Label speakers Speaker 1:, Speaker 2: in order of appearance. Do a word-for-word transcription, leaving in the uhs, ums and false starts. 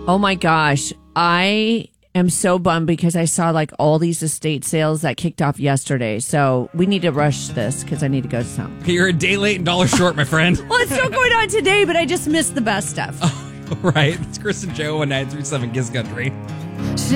Speaker 1: Oh my gosh. I am so bummed because I saw like all these estate sales that kicked off yesterday. So we need to rush this because I need to go to some.
Speaker 2: You're a day late and dollar short, my friend.
Speaker 1: Well, it's still going on today, but I just missed the best stuff.
Speaker 2: Oh, right. It's Chris and Joe on nine three seven Kiss Country.